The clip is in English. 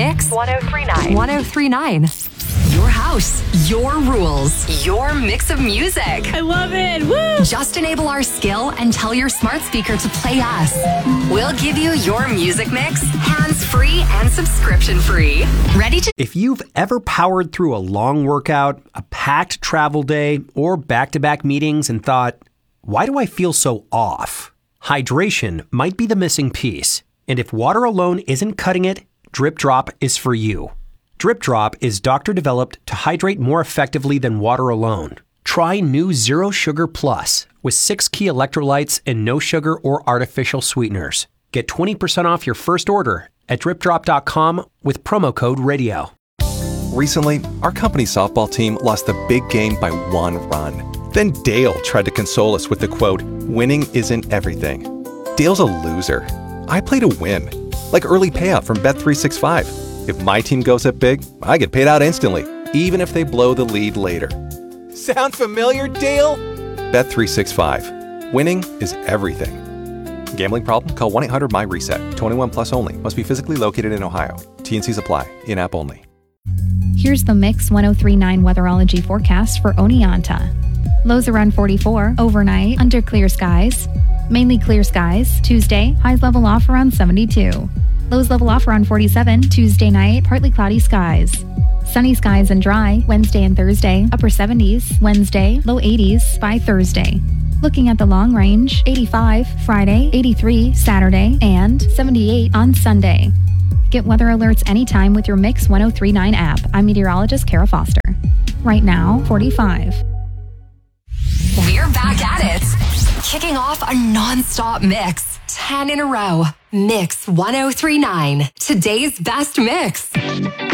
Mix 1039. 1039. Your house, your rules, your mix of music. I love it. Woo! Just enable our skill and tell your smart speaker to play us. We'll give you your music mix, hands-free and subscription-free. Ready to... If you've ever powered through a long workout, a packed travel day, or back-to-back meetings and thought, why do I feel so off? Hydration might be the missing piece. And if water alone isn't cutting it, Drip Drop is for you. Drip Drop is doctor-developed to hydrate more effectively than water alone. Try new Zero Sugar Plus with 6 key electrolytes and no sugar or artificial sweeteners. Get 20% off your first order at dripdrop.com with promo code RADIO. Recently, our company's softball team lost the big game by 1 run. Then Dale tried to console us with the quote, "Winning isn't everything." Dale's a loser. I play to win, like early payout from Bet365. If my team goes up big, I get paid out instantly, even if they blow the lead later. Sound familiar, Dale? Bet365. Winning is everything. Gambling problem? Call 1-800-MY-RESET. 21 plus only. Must be physically located in Ohio. T&Cs apply. In-app only. Here's the Mix 1039 weatherology forecast for Oneonta. Lows around 44 overnight under clear skies. Mainly clear skies. Tuesday, highs level off around 72. Lows level off around 47. Tuesday night, partly cloudy skies. Sunny skies and dry Wednesday and Thursday, upper 70s. Wednesday, low 80s by Thursday. Looking at the long range, 85 Friday, 83 Saturday, and 78 on Sunday. Get weather alerts anytime with your Mix 1039 app. I'm meteorologist Kara Foster. Right now, 45. We're back at it. Kicking off a non-stop mix. 10 in a row. Mix 1039. Today's best mix.